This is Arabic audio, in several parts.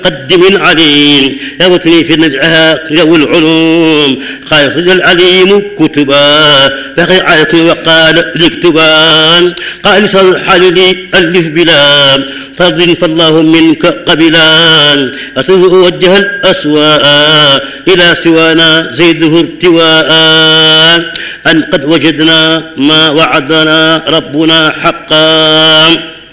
قدم العليم يوتني في نجعها ذوي العلوم خالص العليم كتبا بقي عيتني وقال لكتبان قال لسان الحال لي ألف بلا فرض فالله منك قبلان أسوء وجه الأسواء إلى سوانا زيده ارتواء أن قد وجدنا ما وعدنا ربنا حقا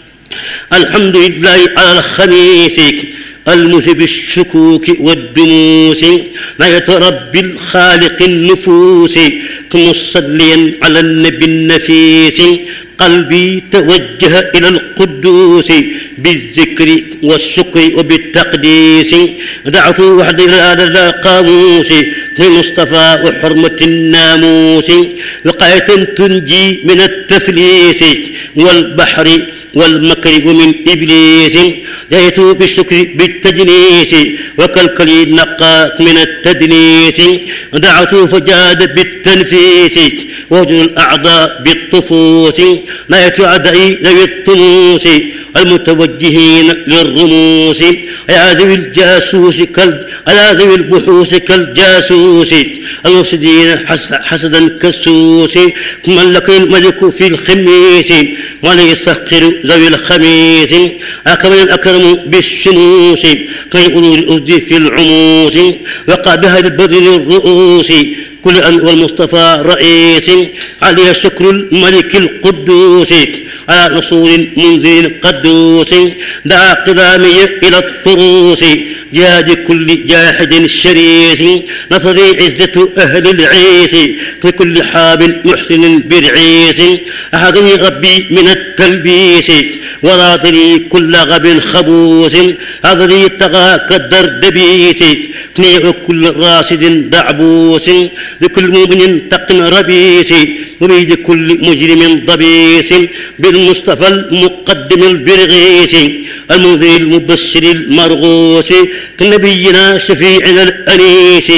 الحمد لله على الخميس الموس بالشكوك والدنوس ناية رب الخالق النفوس مصليا على النبي النفيس قلبي توجه إلى القدوس بالذكر والشكر وبالتقديس دعوت وحدي إلى القاموس للمصطفى وحرمة الناموس وقاية تنجي من التفليس والبحر والمكر ومن إبليس جئت بالشكر بالتجنيس وكالكلي نقات من التدنيس دعوت فجاد بالتنفيس وجه الأعضاء بالطفوس نايت أعدائي ذوي الطموس المتوجهين للرموس يا ذوي الجاسوس يا ذوي البحوث كالجاسوس المفسدين حسدا كالسوس ملك الملك في الخميس وليسخر ذوي الخميس أكرم الأكرم بالشموس طيب الأسد في العموس وقع بها البدر الرؤوس كل أن والمصطفى رئيس عليه شكر الملك القدوس على نصور منذر قدوس دعا قدامي إلى الطروس جهاد كل جاحد شريس نصري عزة أهل العيس لكل حاب محسن برعيس أحضني ربي من التلبيس وراضني كل غب خبوس أضري طغى كالدردبيس تنيع كل راشد دعبوس لكل مؤمن تقن ربيس وبيد كل مجرم ضبيس بالمصطفى المقدم البرغيس المنذر المبشر المرغوس كنبينا شفيعنا الأنيس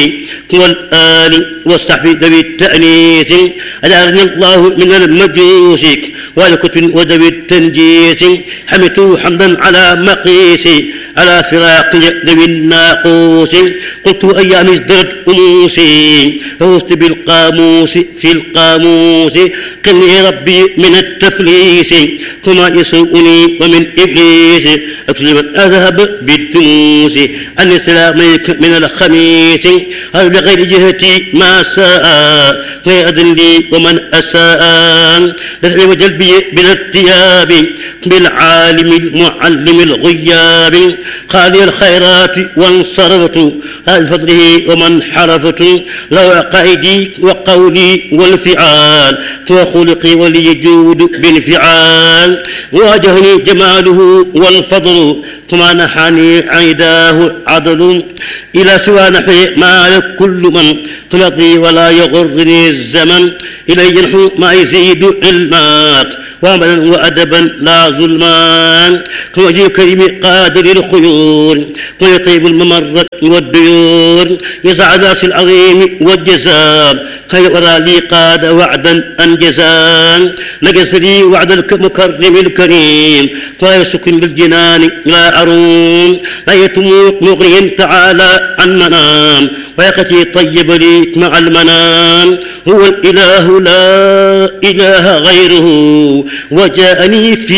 والآل والصحب ذوي التأنيس أجعلني الله من المجوس والكتب وذوي التنجيس حمدته حمدا على مقيس على فراق ذوي الناقوس قلت أيام ازدرت أموسي فوزت بالقاموس في القاموس قلني ربي من التفليس ثم يسوءني ومن إبليس أكتب من أذهب بالدنوس أن سلاميك من الخميس هل بغير جهتي ما ساء فيأذن لي ومن أساء دفعي وجلبي بالارتياب بالعالم المعلم الغياب خالي الخيرات وانصرفت هذا فضله ومن حرفت لو عقائدي وقولي والفعال وخلقي وليجود بانفعال واجهني جماله والفضل ثم نحاني عيداه عدل إلى سوى نحي ما كل من تلقي ولا يغرني الزمن إلي ينحو ما يزيد علمات وعملا وأدبا لا ظلمان كوجه كريم قادر الخيور ويطيب الممر والديور يسعد راس العظيم والجزاء خير ورا لي قاد وعدا أنجزان نقص لي وعد المكرم الكريم طيب سكن بالجنان لا أروم لا يتموت مغري تعالى عن منام ويقتي طيب لي مع المنام هو الإله لا إله غيره وجاءني في